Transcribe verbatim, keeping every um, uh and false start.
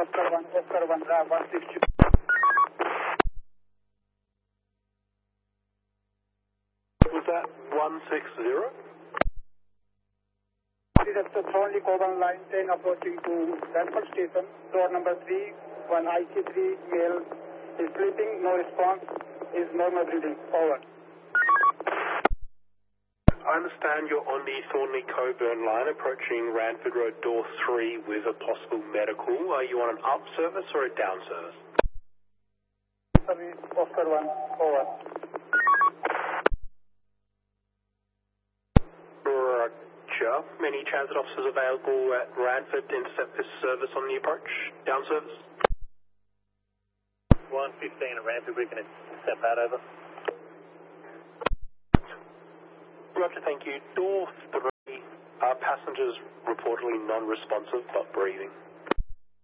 Oscar one, Oscar one, R A V one six zero. Was that one six zero? That's the Thornley Coburn line ten approaching to Ranford Station. Door number three, one I C three male is sleeping, no response, is normal breathing. Over. I understand you're on the Thornley Coburn line approaching Ranford Road door three with a possible medical. Are you on an up service or a down service? Service Oscar one, over. Roger. Many transit officers available at Ranford to intercept this service on the approach. Down service? one fifteen at Ranford, we can intercept that, over. Roger, thank you. Door three, uh, passengers reportedly non-responsive but breathing.